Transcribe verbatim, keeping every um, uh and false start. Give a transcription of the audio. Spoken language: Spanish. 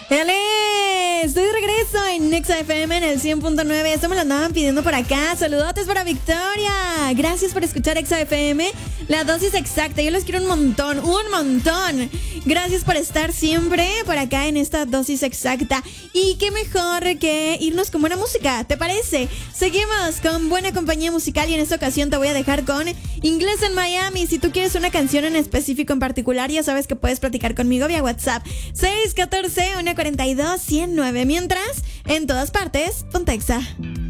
¡Ele! Estoy de regreso en Nexa F M en el cien punto nueve. Esto me lo andaban pidiendo por acá. Saludotes para Victoria. Gracias por escuchar Exa F M. La dosis exacta. Yo los quiero un montón, un montón. Gracias por estar siempre por acá en esta dosis exacta. Y qué mejor que irnos con buena música, ¿te parece? Seguimos con buena compañía musical y en esta ocasión te voy a dejar con Inglés en Miami. Si tú quieres una canción en específico en particular, ya sabes que puedes platicar conmigo vía WhatsApp seis uno cuatro, uno cuatro dos, uno cero nueve. Mientras, en todas partes, ponte Exa.